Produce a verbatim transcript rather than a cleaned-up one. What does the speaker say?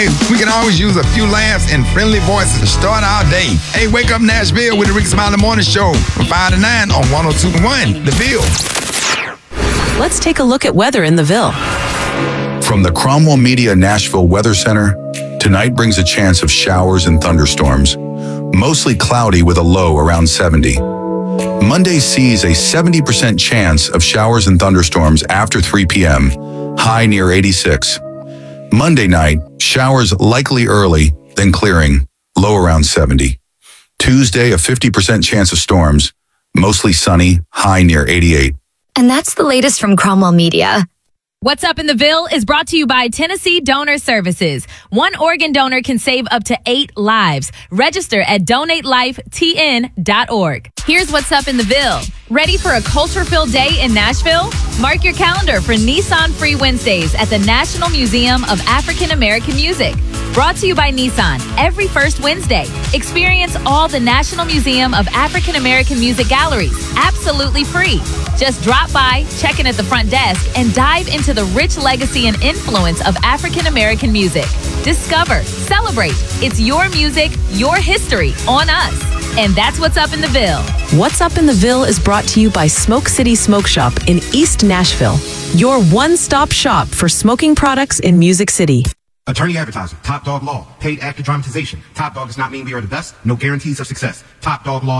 We can always use a few laughs and friendly voices to start our day. Hey, wake up Nashville with the Rickey Smiley Morning Show from five to nine on one oh two point one, The Ville. Let's take a look at weather in the Ville. From the Cromwell Media Nashville Weather Center, tonight brings a chance of showers and thunderstorms, mostly cloudy with a low around seventy. Monday sees a seventy percent chance of showers and thunderstorms after three p.m., high near eighty-six. Monday night, showers likely early, then clearing, low around seventy. Tuesday, a fifty percent chance of storms, mostly sunny, high near eighty-eight. And that's the latest from Cromwell Media. What's Up in the Ville is brought to you by Tennessee Donor Services. One organ donor can save up to eight lives. Register at donate life t n dot org. Here's What's Up in the Ville. Ready for a culture-filled day in Nashville? Mark your calendar for Nissan Free Wednesdays at the National Museum of African American Music. Brought to you by Nissan every first Wednesday. Experience all the National Museum of African American Music galleries absolutely free. Just drop by, check in at the front desk, and dive into the rich legacy and influence of African American music. Discover, celebrate. It's your music, your history on us. And that's What's Up in the Ville. What's Up in the Ville is brought to you by Smoke City Smoke Shop in East Nashville, your one-stop shop for smoking products in Music City. Attorney Advertiser, Top Dog Law, paid actor dramatization. Top Dog does not mean we are the best, no guarantees of success. Top Dog Law.